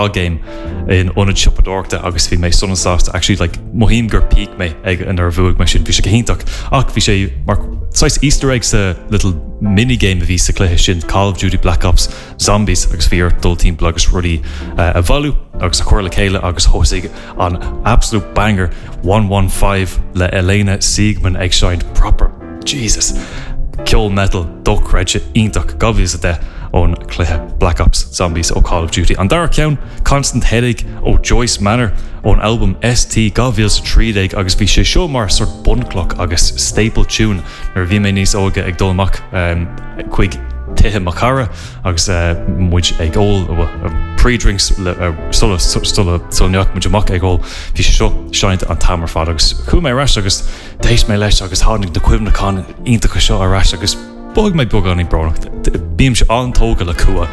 game in onad sipadorta agus bhí mé sunnasásta actually like mohím gur peak mé ag an ar bhuaig me sin bhí sé gohíntaach ach bhí sé mar sais Easter eggs a little mini game a bhí sa cléthe sin Call of Duty Black Ops Zombies agus bhí ar dul timp agus rudí a bhalu agus a chuir le chéile agus thosaigh an absolute banger 115 le Elena Siegman ag shined proper Jesus ceol metal dochreide ionach gabhís a de ón cléthe Black Ops Zombies ó Call of Duty an dar ceann Constant Headache ó Joyce Manor ón album ST Gavials 3 agus bhí sé seo mar sort buncloch agus staple tune nar bhí mé níos óga ag dulmach chuig tithe macara agus muid ag ól pre-drinks sulneach muid amach ag ól bhí sé seo seint an tamar fad agus chu mé reis agus déis mé leis agus hánig de cuimhnaán iontacha seo a reis agus bog mé bog aní bránach bíam se antóga le cua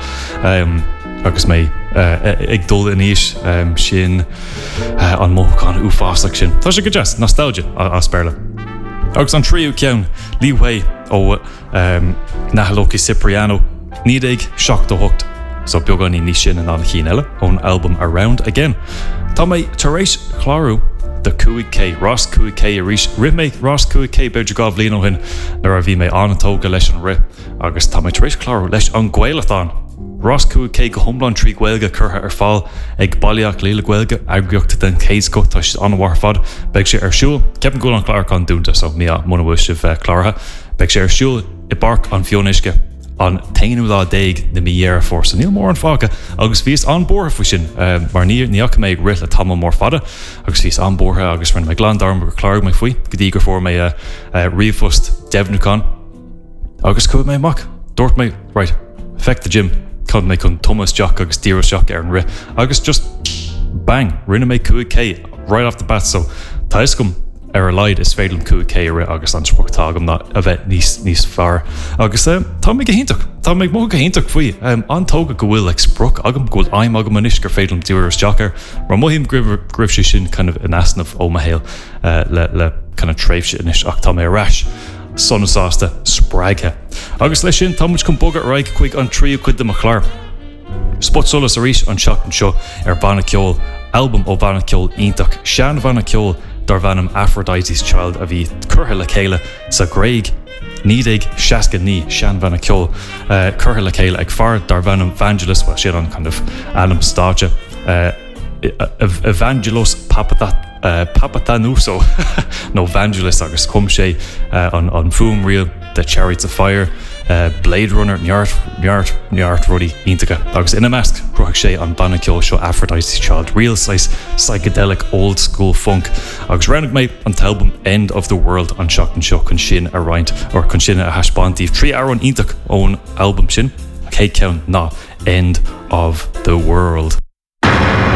agus mé ag dul iníis sin an móchán uafásach sin tá sé go just nostalgia a sperle agus an tríú ceann líhé ó Nahalóki Cipriano níd ag 7 so beag aní ní sin an chin eile ón album Around Again tá mé taréis chláú de 2K Ross 2K a rís rimé Ross 2K beidir gá bblion ó hin nar a bhí mé antóga leis an ri agus tá mé taréis chláú leis an gcuileatán Ross 2K go thomlan trí ghuailge curtha ar fáil ag bailíocht léile ghuailge agreacht den céis go tá anhhar fad beag sé ar siúil ceapan gúil an chláircán dúnta so mí muna bhfuil sih chláirtha beag sé ar siúil I barc an fionisce an 10 na mi dhéar fórsa níl mór an fága agus bhís an bórtha fa sin mar níach mé rit le tam mór fada agus bhís an bórtha agus rinne mé glandarm gur chláir mé faoi go dtí gur fór mé riomhfust Devnucán agus cud mé amach dúirt mé right fecht the gym cad mé chun Thomas Jack agus Díras Jack ar an ri agus just bang rinne mé 2K right off the bat so tá is gom ar a leid is féidirm 2K ri agus ansprochttágam na a bheith níos fear agus tá mé go hintach tá mé mó go hintach faoi antóga go bhfuil ag spruch agam gúil aim agam manis gur féidirm Díras Jack ar mar mohím gribh sé sin kind of in asnamh ó mahéil le kind of tréimhse inis ach tá mé rais sonnasásta sppraigthe agus lei sin támuid chun bogad raig chuig an tríú chuid am a chláir Spot solas a rís an seachtain seo ar Bhanna Ceol album ó Bhanna Ceol ionach Sean Bhanna Ceol dar bhanam Aphrodite's Child a bhí curtha le chéile sa Gréig níd ag 69 Sean Bhanna Ceol curtha le chéile ag far dar bhanam Vangelis well sin an kind of Adam Státe Evangelos Papatanuso no Vangelis agus cum sé an fum rial The Chariots of Fire Blade Runner neart rudí iontacha agus ina measc ruach sé an Bhanna Ceol seo Aphrodite's Child real size psychedelic old school funk agus rannig mé an talbum End of the World an seachtain seo chun sin a roint or chun sin a haspáintíh 3 hour an ionach ón album sin cé ceann ná End of the World